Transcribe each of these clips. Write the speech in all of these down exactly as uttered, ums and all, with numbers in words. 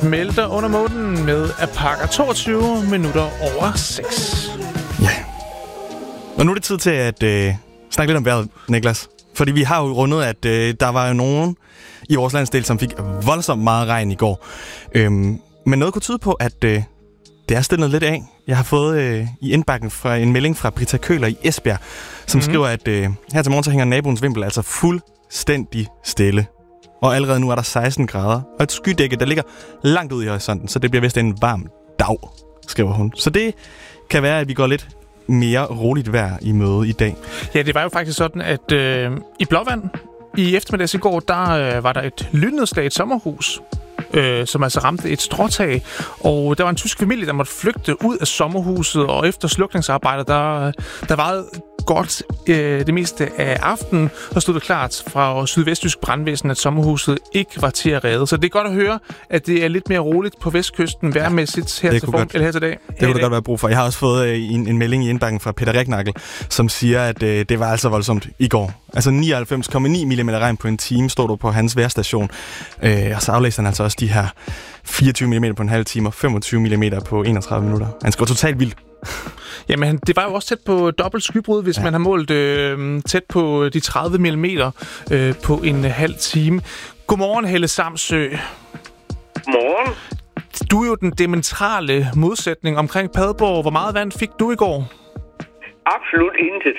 smelter under månen med Apaka toogtyve minutter over seks. Ja. Og nu er det tid til at øh, snakke lidt om vejret, Niklas. Fordi vi har jo rundet, at øh, der var jo nogen i vores landsdel, som fik voldsomt meget regn i går. Øhm, men noget kunne tyde på, at øh, det er stillet lidt af. Jeg har fået øh, i indbakken fra en melding fra Britta Køler i Esbjerg, som mm-hmm. skriver, at øh, her til morgen så hænger naboens vimpel altså fuldstændig stille. Og allerede nu er der seksten grader, og et skydække, der ligger langt ud i horisonten, så det bliver vist en varm dag, skriver hun. Så det kan være, at vi går lidt mere roligt vejr i møde i dag. Ja, det var jo faktisk sådan, at øh, i Blåvand i eftermiddags i går, der øh, var der et lynnedslag i et sommerhus, øh, som altså ramte et stråtag. Og der var en tysk familie, der måtte flygte ud af sommerhuset, og efter slukningsarbejdet, der, der var godt øh, det meste af aftenen, og stod det klart fra Sydvestjysk Brandvæsen, at sommerhuset ikke var til at redde. Så det er godt at høre, at det er lidt mere roligt på vestkysten værmæssigt her, til form, eller her til dag. Det kunne det godt være brug for. Jeg har også fået øh, en, en melding i indbakken fra Peter Reknakkel, som siger, at øh, det var altså voldsomt i går. Altså nioghalvfems komma ni millimeter regn på en time stod du på hans vejrstation. Øh, og så aflæste han altså også de her fireogtyve millimeter på en halv time og femogtyve millimeter på enogtredive minutter. Han skriver totalt vildt. Jamen, det var jo også tæt på dobbelt skybrud, hvis ja. man har målt øh, tæt på de tredive millimeter øh, på en halv time. Godmorgen, Helle Samsø. Godmorgen. Du er jo den diametrale modsætning omkring Padborg. Hvor meget vand fik du i går? Absolut intet.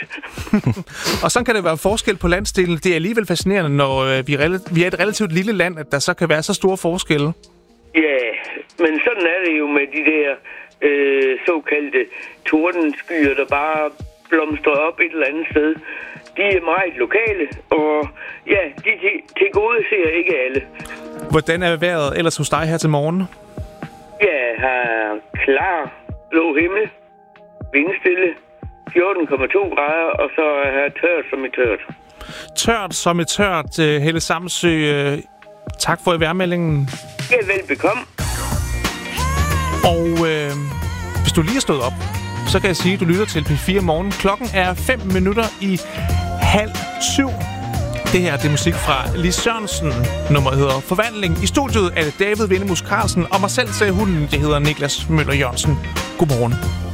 Og sådan kan det være forskel på landsdelen. Det er alligevel fascinerende, når øh, vi, er rel- vi er et relativt lille land, at der så kan være så store forskelle. Ja, men sådan er det jo med de der øh, såkaldte tordenskyer, der bare blomstrer op et eller andet sted. De er meget lokale, og ja, de til, til gode ser ikke alle. Hvordan er vejret ellers hos dig her til morgen? Ja, har klar blå himmel, vindstille, fjorten komma to grader, og så er tørt som i tørt. Tørt som i tørt, Helle Samsø. Tak for i værmeldingen. Ja, velbekomme. Og øh, hvis du lige er stået op, så kan jeg sige, at du lytter til P fire Morgen. Klokken er fem minutter i halv syv. Det her det er musik fra Lis Sørensen. Nummeret hedder Forvandling. I studiet er det David Vindemus Carlsen, og mig selv sagde hunden, det hedder Niklas Møller Jørgensen. Godmorgen.